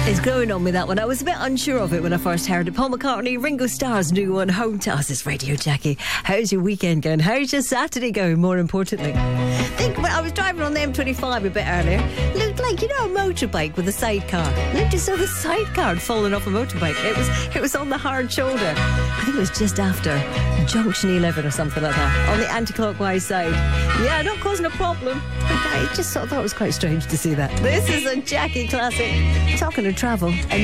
It's growing on me, that one. I was a bit unsure of it when I first heard it. Paul McCartney, Ringo Starr's new one, Home to Us. It's Radio Jackie. How's your weekend going? How's your Saturday going, more importantly? I was driving on the M25 a bit earlier. Looked like, a motorbike with a sidecar. Looked as though the sidecar had fallen off a motorbike. It was on the hard shoulder. I think it was just after Junction 11 or something like that, on the anti-clockwise side. Yeah, not causing a problem. I just thought that was quite strange to see that. This is a Jackie classic. Talking of travel, and